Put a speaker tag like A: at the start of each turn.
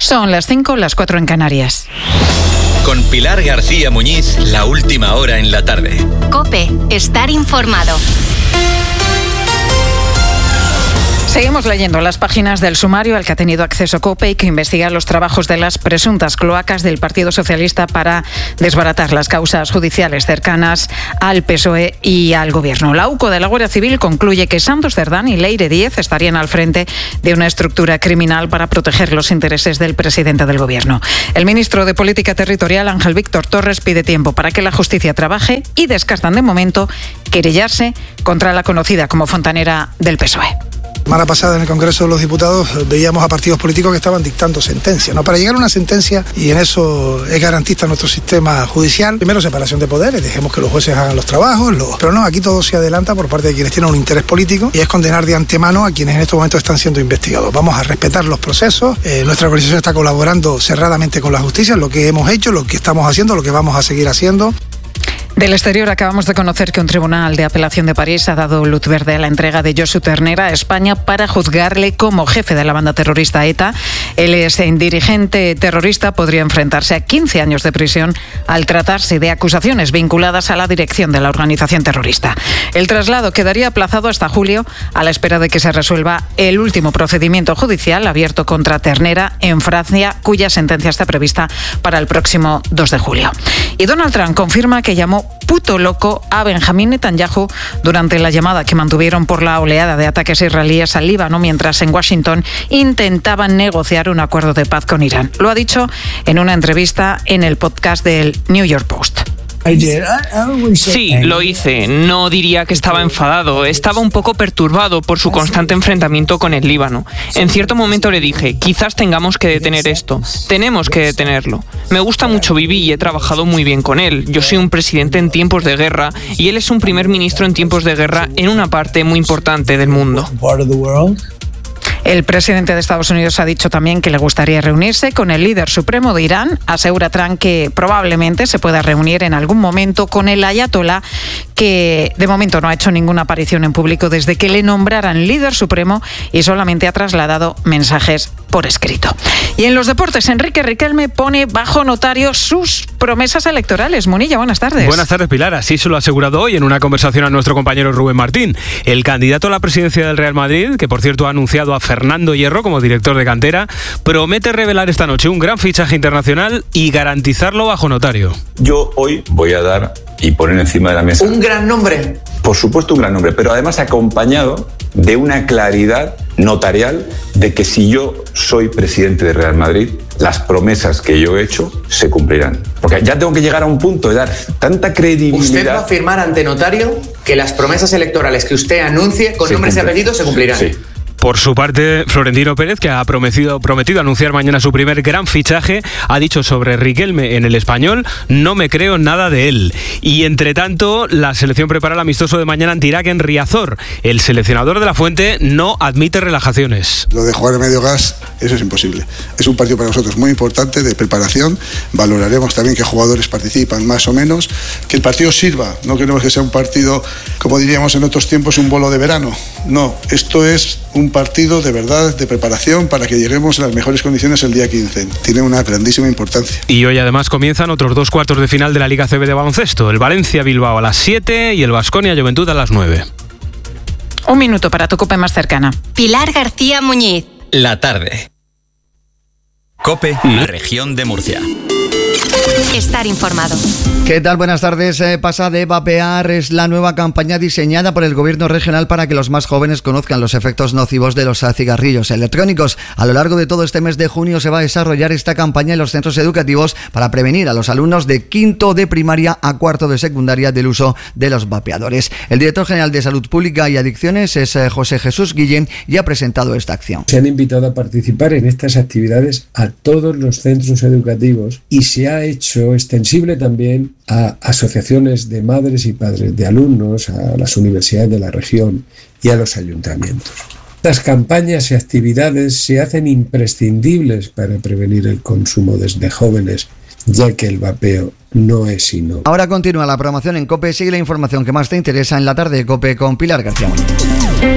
A: Son las 5, las 4 en Canarias.
B: Con Pilar García Muñiz, la última hora en la tarde.
C: COPE, estar informado.
A: Seguimos leyendo las páginas del sumario al que ha tenido acceso COPE y que investiga los trabajos de las presuntas cloacas del Partido Socialista para desbaratar las causas judiciales cercanas al PSOE y al Gobierno. La UCO de la Guardia Civil concluye que Santos Cerdán y Leire Díez estarían al frente de una estructura criminal para proteger los intereses del presidente del Gobierno. El ministro de Política Territorial, Ángel Víctor Torres, pide tiempo para que la justicia trabaje y descartan de momento querellarse contra la conocida como fontanera del PSOE.
D: La semana pasada en el Congreso de los Diputados veíamos a partidos políticos que estaban dictando sentencias, ¿no? Para llegar a una sentencia, y en eso es garantista nuestro sistema judicial, primero separación de poderes, dejemos que los jueces hagan los trabajos, pero no, aquí todo se adelanta por parte de quienes tienen un interés político y es condenar de antemano a quienes en estos momentos están siendo investigados. Vamos a respetar los procesos, nuestra organización está colaborando cerradamente con la justicia, lo que hemos hecho, lo que estamos haciendo, lo que vamos a seguir haciendo.
A: Del exterior acabamos de conocer que un tribunal de apelación de París ha dado luz verde a la entrega de Josu Ternera a España para juzgarle como jefe de la banda terrorista ETA. El dirigente terrorista podría enfrentarse a 15 años de prisión al tratarse de acusaciones vinculadas a la dirección de la organización terrorista. El traslado quedaría aplazado hasta julio a la espera de que se resuelva el último procedimiento judicial abierto contra Ternera en Francia, cuya sentencia está prevista para el próximo 2 de julio. Y Donald Trump confirma que llamó puto loco a Benjamín Netanyahu durante la llamada que mantuvieron por la oleada de ataques israelíes al Líbano mientras en Washington intentaban negociar un acuerdo de paz con Irán. Lo ha dicho en una entrevista en el podcast del New York Post.
E: Sí, lo hice. No diría que estaba enfadado. Estaba un poco perturbado por su constante enfrentamiento con el Líbano. En cierto momento le dije, quizás tengamos que detener esto. Tenemos que detenerlo. Me gusta mucho Bibi y he trabajado muy bien con él. Yo soy un presidente en tiempos de guerra y él es un primer ministro en tiempos de guerra en una parte muy importante del mundo.
A: El presidente de Estados Unidos ha dicho también que le gustaría reunirse con el líder supremo de Irán. Asegura Trump que probablemente se pueda reunir en algún momento con el ayatolá, que de momento no ha hecho ninguna aparición en público desde que le nombraran líder supremo y solamente ha trasladado mensajes por escrito. Y en los deportes, Enrique Riquelme pone bajo notario sus promesas electorales. Munilla, buenas tardes.
F: Buenas tardes, Pilar. Así se lo ha asegurado hoy en una conversación a nuestro compañero Rubén Martín. El candidato a la presidencia del Real Madrid, que por cierto ha anunciado a Fernando Hierro como director de cantera, promete revelar esta noche un gran fichaje internacional y garantizarlo bajo notario.
G: Yo hoy voy a dar y poner encima de la mesa
H: ¿un gran nombre?
G: Por supuesto un gran nombre, pero además acompañado de una claridad notarial de que si yo soy presidente de Real Madrid, las promesas que yo he hecho se cumplirán. Porque ya tengo que llegar a un punto de dar tanta credibilidad.
H: ¿Usted va a afirmar ante notario que las promesas electorales que usted anuncie con nombres y apellidos se cumplirán?
G: Sí.
F: Por su parte, Florentino Pérez, que ha prometido anunciar mañana su primer gran fichaje, ha dicho sobre Riquelme en El Español: no me creo nada de él. Y entre tanto, la selección prepara el amistoso de mañana ante Irak en Riazor. El seleccionador de la Fuente no admite relajaciones.
I: Lo de jugar en medio gas, eso es imposible. Es un partido para nosotros muy importante de preparación. Valoraremos también qué jugadores participan más o menos. Que el partido sirva. No queremos que sea un partido, como diríamos en otros tiempos, un bolo de verano. No, esto es un partido de verdad, de preparación para que lleguemos a las mejores condiciones el día 15. Tiene una grandísima importancia.
F: Y hoy además comienzan otros 2 cuartos de final de la Liga CB de baloncesto. El Valencia-Bilbao a las 7 y el Baskonia-Juventud a las 9.
A: Un minuto para tu COPE más cercana.
C: Pilar García Muñiz.
B: La tarde. COPE, la región de Murcia.
C: Estar informado.
J: ¿Qué tal? Buenas tardes. Pasa de vapear es la nueva campaña diseñada por el Gobierno regional para que los más jóvenes conozcan los efectos nocivos de los cigarrillos electrónicos. A lo largo de todo este mes de junio se va a desarrollar esta campaña en los centros educativos para prevenir a los alumnos de quinto de primaria a cuarto de secundaria del uso de los vapeadores. El director general de Salud Pública y Adicciones es José Jesús Guillén y ha presentado esta acción.
K: Se han invitado a participar en estas actividades a todos los centros educativos y se ha hecho extensible también a asociaciones de madres y padres de alumnos, a las universidades de la región y a los ayuntamientos. Estas campañas y actividades se hacen imprescindibles para prevenir el consumo desde jóvenes, ya que el vapeo no es sino.
J: Ahora continúa la programación en COPE. Sigue la información que más te interesa en la tarde de COPE con Pilar García Muñoz.